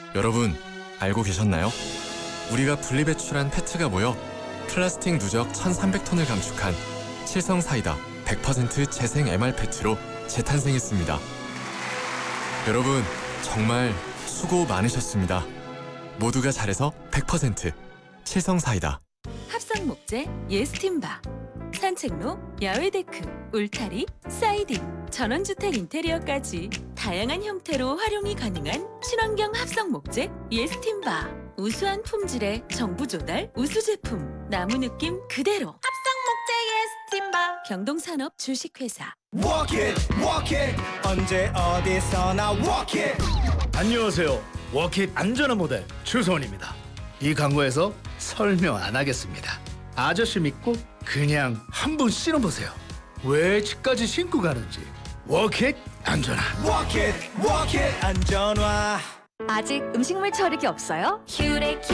여러분, 알고 계셨나요? 우리가 분리배출한 페트가 모여 플라스틱 누적 1,300톤을 감축한 칠성사이다 100% 재생 MR 페트로 재탄생했습니다. 여러분, 정말 수고 많으셨습니다. 모두가 잘해서 100% 칠성사이다. 합성 목재 예스팀바, 산책로, 야외 데크, 울타리, 사이딩, 전원주택 인테리어까지 다양한 형태로 활용이 가능한 친환경 합성 목재 예스팀바. 우수한 품질의 정부 조달 우수 제품, 나무 느낌 그대로. 합성 목재 예스팀바. 경동산업 주식회사. Walk it, 언제 어디서나 walk it. 안녕하세요. 워킷 안전한 모델 추성원입니다. 이 광고에서 설명 안 하겠습니다. 아저씨 믿고 그냥 한번 신어보세요. 왜 집까지 신고 가는지. 워킷 안전한. Walk it, 안전화. 아직 음식물 처리기 없어요? 큐레